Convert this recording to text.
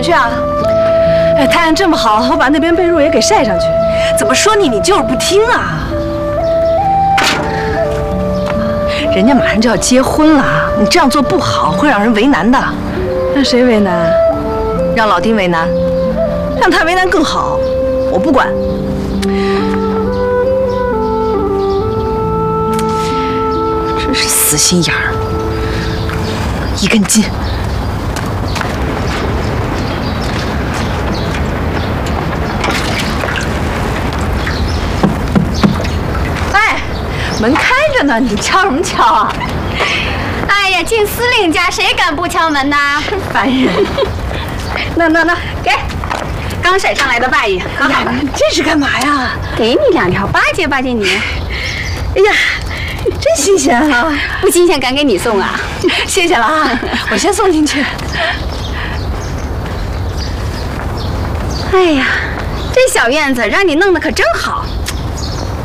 去啊？哎，太阳这么好，我把那边被褥也给晒上去。怎么说你就是不听啊？人家马上就要结婚了，你这样做不好，会让人为难的。让谁为难？让老丁为难？让他为难更好。我不管。真是死心眼儿，一根筋。哎，门开着呢，你敲什么敲啊？ 哎呀，进司令家谁敢不敲门呐？ 烦人！那给，刚晒上来的大衣， 哎呀，这是干嘛呀？ 给你2条，巴结巴结你。 哎呀，真新鲜啊！ 不新鲜敢给你送啊？ 谢谢了啊，我先送进去。 哎呀，这小院子让你弄得可真好。